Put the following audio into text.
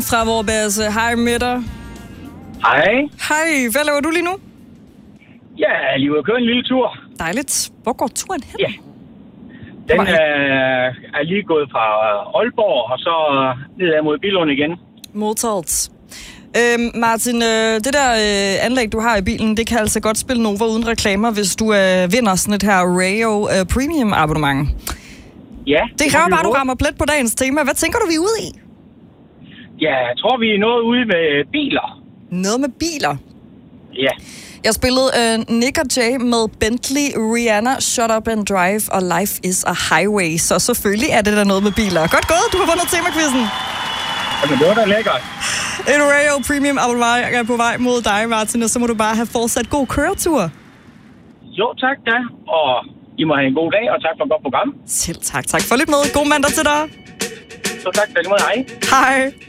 Fra Vorbasse. Hej med dig. Hej. Hej, hvad laver du lige nu? Ja, jeg er lige ude at køre en lille tur. Dejligt. Hvor går turen hen? Ja. Den er lige gået fra Aalborg, og så nedad mod Billund igen. Modtaget. Martin, det der anlæg, du har i bilen, det kan altså godt spille Nova uden reklamer, hvis du vinder sådan et her Rayo Premium abonnement. Ja. Det kræver bare, du rammer plet på dagens tema. Hvad tænker du, vi er ude i? Ja, jeg tror, vi er nået ude med biler. Noget med biler? Ja. Jeg spillede Nick og Jay med Bentley, Rihanna, Shut Up and Drive og Life is a Highway. Så selvfølgelig er det der noget med biler. Godt gået, du har vundet tema-quizzen. Altså, det var da lækkert. En Rayo Premium abonnement er på vej mod dig, Martin, og så må du bare have fortsat god køretur. Jo, tak da. Og I må have en god dag, og tak for et godt program. Selv tak. Tak for lidt med. God mandag til dig. Så tak, tak mod. Hej. Hej.